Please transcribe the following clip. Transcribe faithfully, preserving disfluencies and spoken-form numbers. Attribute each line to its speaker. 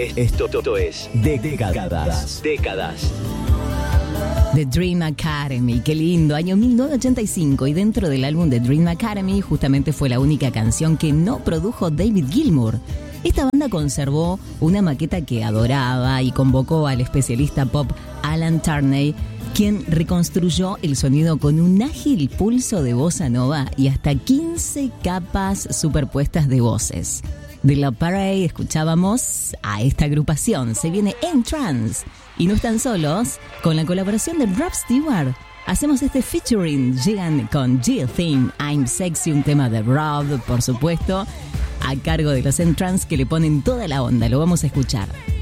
Speaker 1: Esto, esto es Décadas. Décadas.
Speaker 2: The Dream Academy, qué lindo, año mil novecientos ochenta y cinco, y dentro del álbum The Dream Academy justamente fue la única canción que no produjo David Gilmour. Esta banda conservó una maqueta que adoraba y convocó al especialista pop Alan Turney, quien reconstruyó el sonido con un ágil pulso de bossa nova y hasta quince capas superpuestas de voces. De La Parade escuchábamos a esta agrupación, se viene En Trance. Y no están solos, con la colaboración de Rob Stewart, hacemos este featuring, llegan con Jill Think I'm Sexy, un tema de Rob, por supuesto, a cargo de los En Trance que le ponen toda la onda, lo vamos a escuchar.